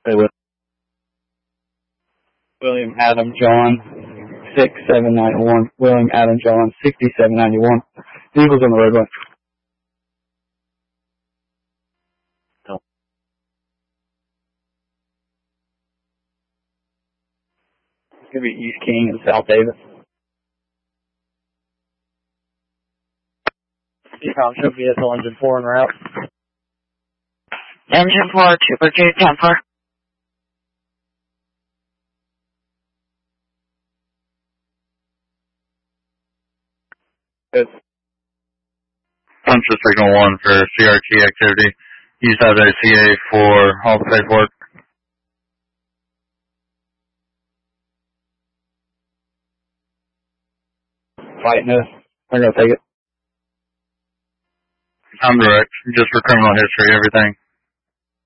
Hey, William Adam John 6791. William Adam John 6791. Vehicles on the roadway. It's going to be East King and South Davis. Show VSL engine 4 en route. Engine 4, Trooper 2, 10-4. Good. Punch the signal 1 for CRT activity. Use that CA for all the paperwork. Fighting us. They're going to take it. I'm direct. Just for criminal history, everything.